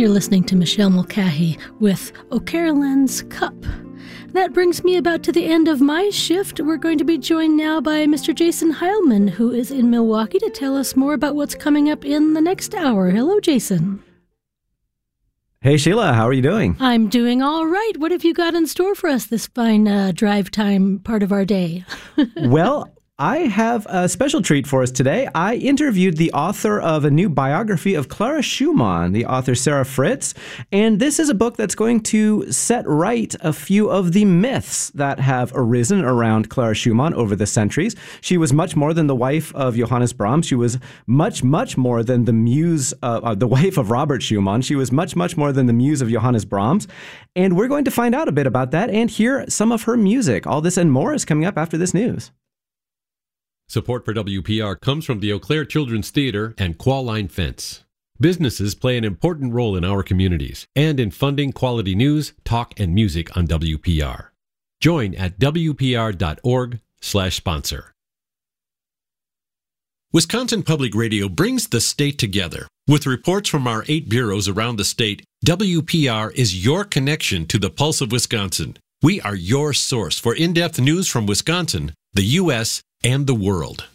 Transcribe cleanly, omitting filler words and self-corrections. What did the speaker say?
You're listening to Michelle Mulcahy with O'Carolan's Cup. That brings me about to the end of my shift. We're going to be joined now by Mr. Jason Heilman, who is in Milwaukee, to tell us more about what's coming up in the next hour. Hello, Jason. Hey, Sheila, how are you doing? I'm doing all right. What have you got in store for us this fine drive time part of our day? Well, I have a special treat for us today. I interviewed the author of a new biography of Clara Schumann, the author Sarah Fritz, and this is a book that's going to set right a few of the myths that have arisen around Clara Schumann over the centuries. She was much more than the wife of Johannes Brahms. She was much, much more than the muse, the wife of Robert Schumann. She was much, much more than the muse of Johannes Brahms. And we're going to find out a bit about that and hear some of her music. All this and more is coming up after this news. Support for WPR comes from the Eau Claire Children's Theater and Qualline Fence. Businesses play an important role in our communities and in funding quality news, talk, and music on WPR. Join at wpr.org/sponsor. Wisconsin Public Radio brings the state together. With reports from our 8 bureaus around the state, WPR is your connection to the pulse of Wisconsin. We are your source for in-depth news from Wisconsin, the U.S., and the world.